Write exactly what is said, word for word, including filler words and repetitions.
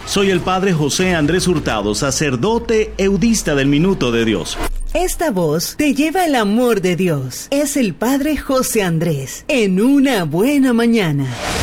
Soy el Padre José Andrés Hurtado, sacerdote eudista del Minuto de Dios. Esta voz te lleva el amor de Dios. Es el Padre José Andrés en Una Buena Mañana.